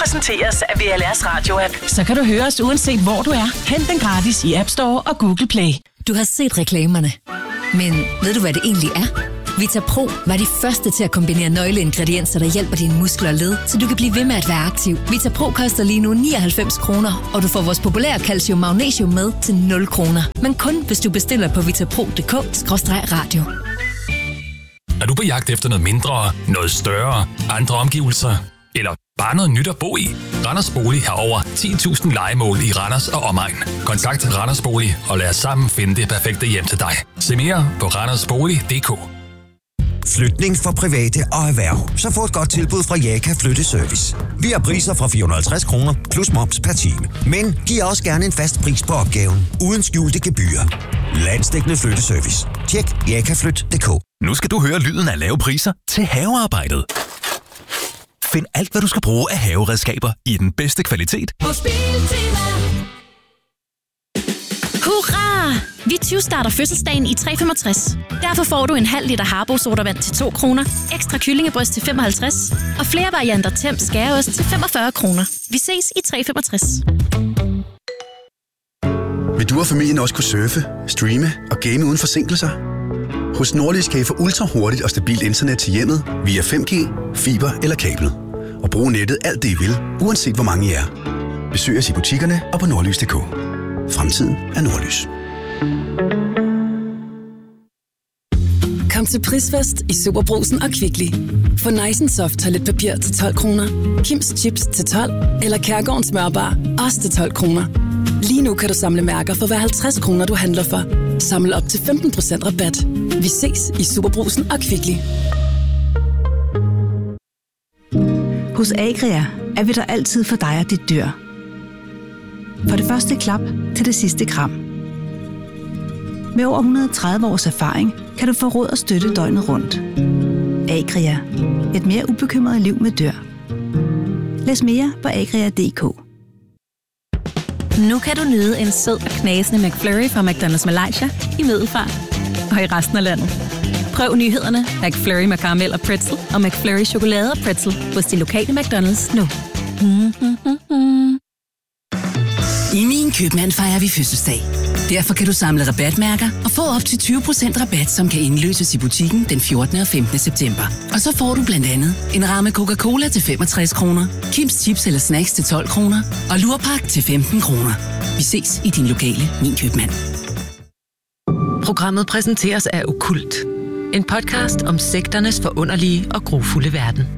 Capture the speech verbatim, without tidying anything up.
præsenteres af V L R's Radio-app. Så kan du høre os uanset hvor du er. Hent den gratis i App Store og Google Play. Du har set reklamerne. Men ved du, hvad det egentlig er? VitaPro var de første til at kombinere nøgleingredienser, der hjælper dine muskler og led, så du kan blive ved med at være aktiv. VitaPro koster lige nu nioghalvfems kroner, og du får vores populære calcium magnesium med til nul kroner. Men kun hvis du bestiller på vitapro punktum d k skråstreg radio. Er du på jagt efter noget mindre, noget større, andre omgivelser, eller bare noget nyt at bo i? Randers Bolig har over ti tusind lejemål i Randers og omegn. Kontakt Randers Bolig og lad os sammen finde det perfekte hjem til dig. Se mere på randersbolig punktum d k. Flytning for private og erhverv. Så få et godt tilbud fra Jaka Flytteservice. Vi har priser fra fire hundrede og halvtreds kroner plus moms per time. Men giv også gerne en fast pris på opgaven. Uden skjulte gebyrer. Landsdækkende flytteservice. Tjek jaka flyt punktum d k. Nu skal du høre lyden af lave priser til havearbejdet. Find alt, hvad du skal bruge af haveredskaber i den bedste kvalitet. Hos Biltema. Hurra! Vi tyve-starter fødselsdagen i tre komma femogtres. Derfor får du en halv liter Harbo sodavand til to kroner, ekstra kyllingebryst til femoghalvtreds og flere varianter Temp skæreost til femogfyrre kroner. Vi ses i tre komma femogtres. Vil du og familien også kunne surfe, streame og game uden forsinkelser? Hos Norlys kan I få ultra hurtigt og stabilt internet til hjemmet via fem G, fiber eller kabel. Og bruge nettet alt det I vil, uanset hvor mange I er. Besøg os i butikkerne og på nordlys punktum d k. Fremtiden er Nordlys. Kom til Prisfest i Superbrugsen og Kvickly. Få Nice and Soft toiletpapir til tolv kroner, Kims Chips til tolv eller Kærgårdens smørbar også til tolv kroner. Lige nu kan du samle mærker for hver halvtreds kroner, du handler for. Samle op til femten procent rabat. Vi ses i Superbrugsen og Kvickly. Hos Agria er vi der altid for dig og dit dyr. For det første klap til det sidste kram. Med over et hundrede og tredive års erfaring kan du få råd og støtte døgnet rundt. Agria. Et mere ubekymret liv med dyr. Læs mere på agria punktum d k. Nu kan du nyde en sød og knasende McFlurry fra McDonald's Malaysia i Middelfart og i resten af landet. Prøv nyhederne McFlurry med karamel og pretzel og McFlurry chokolade og pretzel hos de lokale McDonald's nu. I Min Købmand fejrer vi fødselsdag. Derfor kan du samle rabatmærker og få op til tyve procent rabat, som kan indløses i butikken den fjortende og femtende september. Og så får du blandt andet en ramme Coca-Cola til femogtres kroner, Kims Chips eller Snacks til tolv kroner og Lurpak til femten kroner. Vi ses i din lokale Min Købmand. Programmet præsenteres af Okkult. En podcast om sekternes forunderlige og grufulde verden.